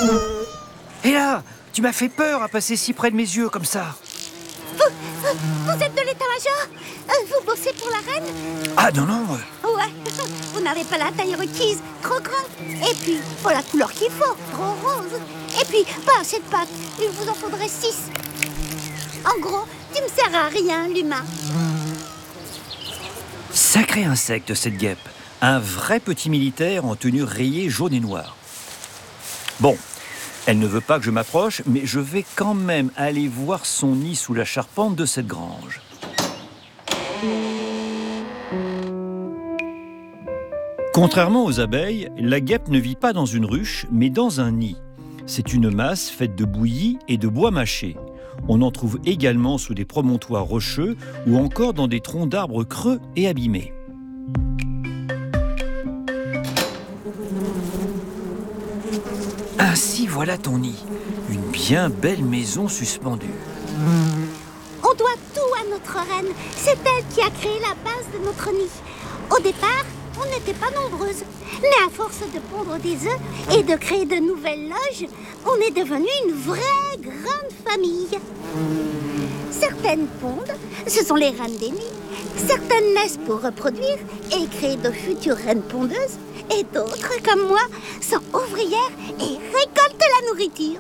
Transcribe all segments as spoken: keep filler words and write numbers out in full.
Et là, tu m'as fait peur à passer si près de mes yeux comme ça. Vous, vous, vous êtes de l'état-major? euh, Vous bossez pour la reine? Ah non, non. Ouais, vous n'avez pas la taille requise, trop grande. Et puis, pas la couleur qu'il faut, trop rose. Et puis, pas assez de pattes, il vous en faudrait six. En gros, tu me sers à rien, l'humain. Sacré insecte, cette guêpe. Un vrai petit militaire en tenue rayée jaune et noire. Bon, elle ne veut pas que je m'approche, mais je vais quand même aller voir son nid sous la charpente de cette grange. Contrairement aux abeilles, la guêpe ne vit pas dans une ruche, mais dans un nid. C'est une masse faite de bouillie et de bois mâché. On en trouve également sous des promontoires rocheux ou encore dans des troncs d'arbres creux et abîmés. Ainsi voilà ton nid, une bien belle maison suspendue. On doit tout à notre reine. C'est elle qui a créé la base de notre nid. Au départ, on n'était pas nombreuses. Mais à force de pondre des œufs et de créer de nouvelles loges, on est devenu une vraie grande famille. Certaines pondent, ce sont les reines des nids. Certaines naissent pour reproduire et créer de futures reines pondeuses. Et d'autres, comme moi, sont ouvrières et récoltent la nourriture.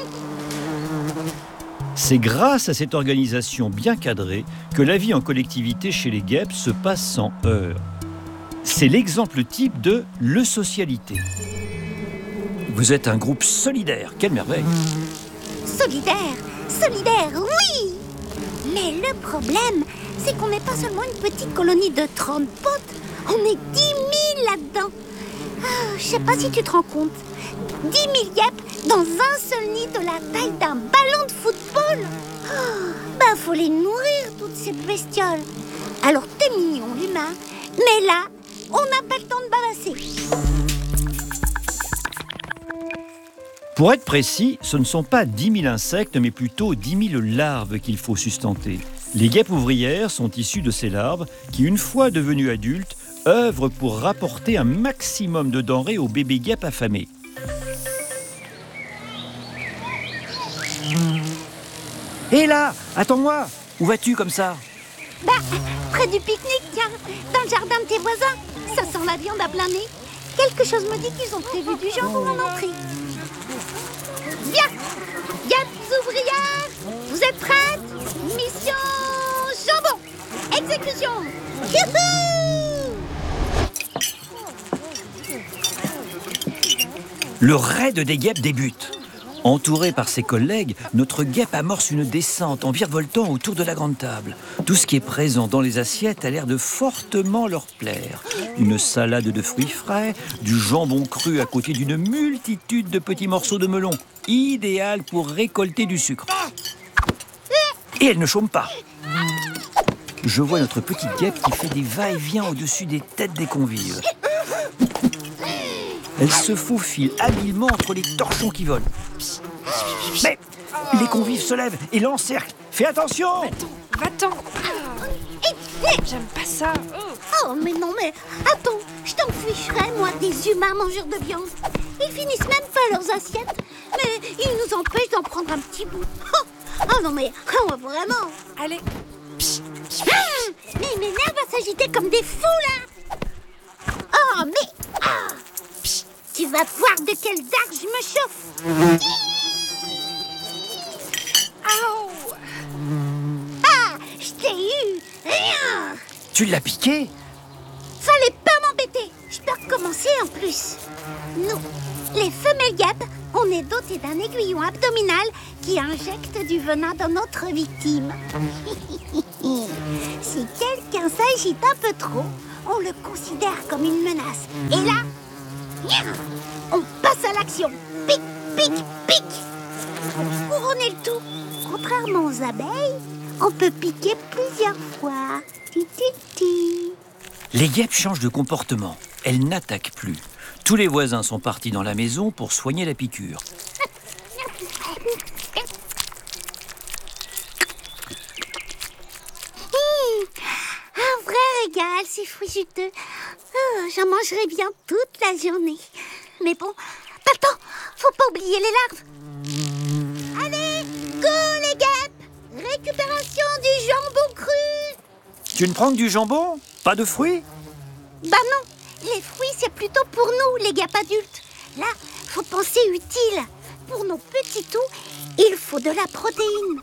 C'est grâce à cette organisation bien cadrée que la vie en collectivité chez les guêpes se passe sans heurts. C'est l'exemple type de l'eusocialité. Vous êtes un groupe solidaire, quelle merveille! Solidaire, solidaire, oui! Mais le problème, c'est qu'on n'est pas seulement une petite colonie de trente potes, on est dix mille là-dedans. Ah, je sais pas si tu te rends compte. dix mille guêpes dans un seul nid de la taille d'un ballon de football. Oh, bah faut les nourrir, toutes ces bestioles. Alors t'es mignon, l'humain, mais là, on n'a pas le temps de bavasser. Pour être précis, ce ne sont pas dix mille insectes, mais plutôt dix mille larves qu'il faut sustenter. Les guêpes ouvrières sont issues de ces larves qui, une fois devenues adultes, œuvrent pour rapporter un maximum de denrées aux bébés guêpes affamés. Hé là, attends-moi! Où vas-tu comme ça? Bah, près du pique-nique, tiens, dans le jardin de tes voisins. Ça sent la viande à plein nez. Quelque chose me dit qu'ils ont prévu du genre pour mon entrée. Bien, guêpes ouvrières, vous êtes prêtes? Mission jambon, exécution. Youhou! Le raid des guêpes débute. Entouré par ses collègues, notre guêpe amorce une descente en virevoltant autour de la grande table. Tout ce qui est présent dans les assiettes a l'air de fortement leur plaire. Une salade de fruits frais, du jambon cru à côté d'une multitude de petits morceaux de melon, idéal pour récolter du sucre. Et elle ne chôme pas. Je vois notre petite guêpe qui fait des va-et-vient au-dessus des têtes des convives. Elle se faufile habilement entre les torchons qui volent. Mais les convives se lèvent et l'encerclent. Fais attention! Va-t'en, va-t'en. J'aime pas ça. Oh. Oh, mais non, mais attends, je t'en ficherais, moi, des humains mangeurs de viande. Ils finissent même pas leurs assiettes, mais ils nous empêchent d'en prendre un petit bout. Oh, oh non, mais oh, vraiment. Allez. Ah, mais ils m'énervent à s'agiter comme des fous, là. Oh, mais... Ah, tu vas voir de quel dark je me chauffe. Aouh. Ah, je t'ai eu. Rien. Tu l'as piqué? Fallait pas m'embêter. Je peux recommencer en plus. Nous, les femelles guêpes, on est dotés d'un aiguillon abdominal qui injecte du venin dans notre victime. Si quelqu'un s'agite un peu trop, on le considère comme une menace. Et là, on passe à l'action. Pic, pic, pic. Pour couronner le tout, contrairement aux abeilles, on peut piquer plusieurs fois. Ti, ti, ti. Les guêpes changent de comportement. Elles n'attaquent plus. Tous les voisins sont partis dans la maison pour soigner la piqûre. Mmh, un vrai régal, ces fruits juteux. Oh, j'en mangerai bien toute la journée. Mais bon, pas le temps. Faut pas oublier les larves. Allez, go les guêpes! Récupération du jambon cru. Tu ne prends que du jambon? Pas de fruits? Bah non, les fruits c'est plutôt pour nous, les guêpes adultes. Là, faut penser utile. Pour nos petits toux, il faut de la protéine.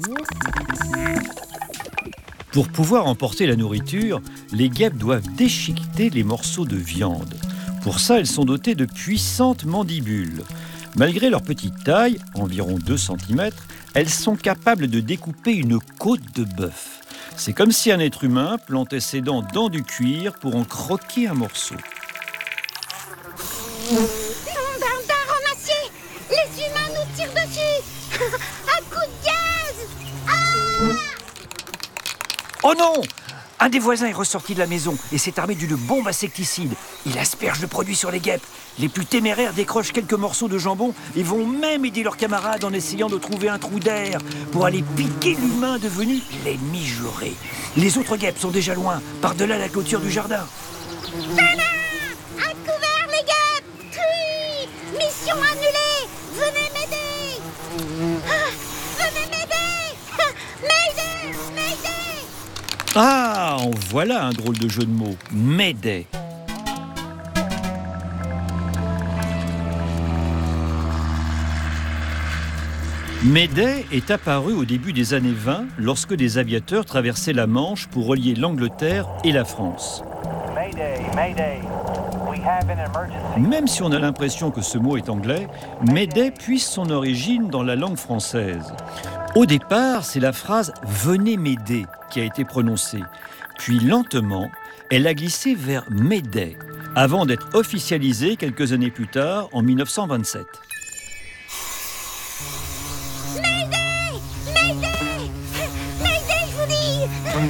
Pour pouvoir emporter la nourriture, les guêpes doivent déchiqueter les morceaux de viande. Pour ça, elles sont dotées de puissantes mandibules. Malgré leur petite taille, environ deux centimètres, elles sont capables de découper une côte de bœuf. C'est comme si un être humain plantait ses dents dans du cuir pour en croquer un morceau. Barbare en acier! Les humains nous tirent dessus! Un coup de gaz! Ah! Oh non! Un des voisins est ressorti de la maison et s'est armé d'une bombe insecticide. Il asperge le produit sur les guêpes. Les plus téméraires décrochent quelques morceaux de jambon et vont même aider leurs camarades en essayant de trouver un trou d'air pour aller piquer l'humain devenu l'ennemi juré. Les autres guêpes sont déjà loin, par-delà la clôture du jardin. Tada! À couvert les guêpes! Tui! Mission annulée! Venez m'aider! Ah, venez m'aider! Ah, m'aider! M'aider! Ah, en voilà un drôle de jeu de mots. Mayday. Mayday est apparu au début des années vingt lorsque des aviateurs traversaient la Manche pour relier l'Angleterre et la France. Mayday, Mayday. We have an emergency. Même si on a l'impression que ce mot est anglais, Mayday puise son origine dans la langue française. Au départ, c'est la phrase « Venez m'aider » qui a été prononcée. Puis lentement, elle a glissé vers Mayday, avant d'être officialisée quelques années plus tard, en mille neuf cent vingt-sept. Mayday! Mayday! Mayday, je vous dis!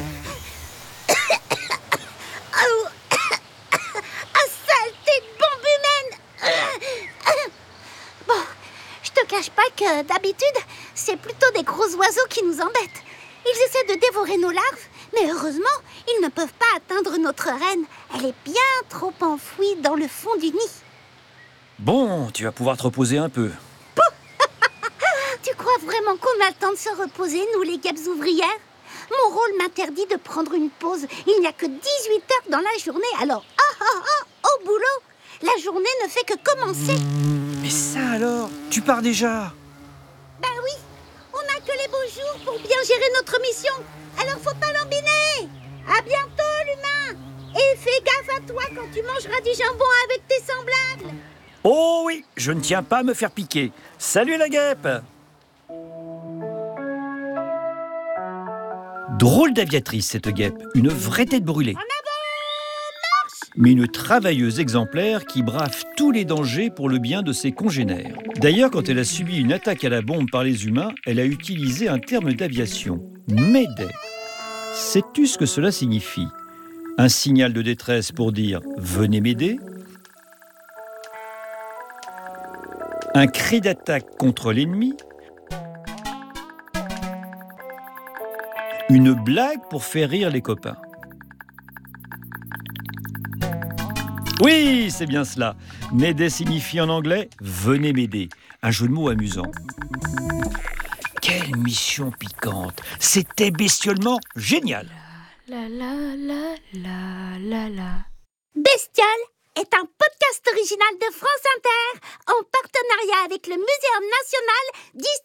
Oh! Un saleté de bombe humaine! Bon, je te cache pas que d'habitude, c'est plutôt des gros oiseaux qui nous embêtent. Ils essaient de dévorer nos larves, mais heureusement, ils ne peuvent pas atteindre notre reine. Elle est bien trop enfouie dans le fond du nid. Bon, tu vas pouvoir te reposer un peu. Tu crois vraiment qu'on a le temps de se reposer, nous les guêpes ouvrières? Mon rôle m'interdit de prendre une pause. Il n'y a que dix-huit heures dans la journée, alors ah ah ah, au boulot. La journée ne fait que commencer. Mais ça alors, tu pars déjà? Ben oui, on n'a que les beaux jours pour bien gérer notre mission. Alors faut pas l'embiner. À bientôt l'humain. Et fais gaffe à toi quand tu mangeras du jambon avec tes semblables. Oh oui, je ne tiens pas à me faire piquer. Salut la guêpe! Drôle d'aviatrice cette guêpe, une vraie tête brûlée. En avant, marche! Mais une travailleuse exemplaire qui brave tous les dangers pour le bien de ses congénères. D'ailleurs, quand elle a subi une attaque à la bombe par les humains, elle a utilisé un terme d'aviation, Mayday. Sais-tu ce que cela signifie? Un signal de détresse pour dire « Venez m'aider », un cri d'attaque contre l'ennemi, une blague pour faire rire les copains. Oui, c'est bien cela. M'aider signifie en anglais « venez m'aider », un jeu de mots amusant. Quelle mission piquante! C'était bestialement génial! La la la la la la. Bestial est un podcast original de France Inter en partenariat avec le Muséum national d'histoire.